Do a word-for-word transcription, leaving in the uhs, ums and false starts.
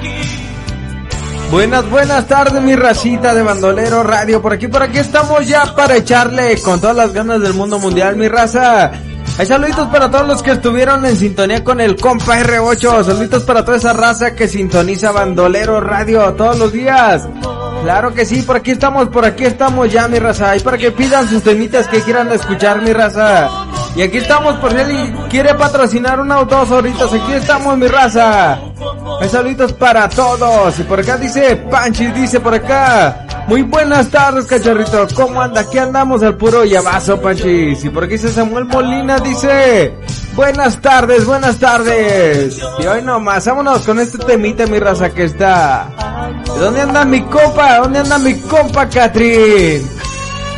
Buenas, buenas tardes, mi racita de Bandolero Radio. Por aquí, por aquí estamos ya para echarle con todas las ganas del mundo mundial, mi raza. Hay saluditos para todos los que estuvieron en sintonía con el compa erre ocho. Saluditos para toda esa raza que sintoniza Bandolero Radio todos los días. Claro que sí, por aquí estamos, por aquí estamos ya, mi raza. Y para que pidan sus temitas que quieran escuchar, mi raza. Y aquí estamos por si alguien quiere patrocinar unas dos horitas. Aquí estamos, mi raza. Hay saluditos para todos. Y por acá dice Panchi, dice por acá: muy buenas tardes, cachorrito. ¿Cómo anda? Aquí andamos al puro llavazo, Panchi. Y por aquí dice Samuel Molina, dice: buenas tardes, buenas tardes. Y hoy nomás, vámonos con este temita, mi raza, que está. ¿Dónde anda mi compa? ¿Dónde anda mi compa, Catrín?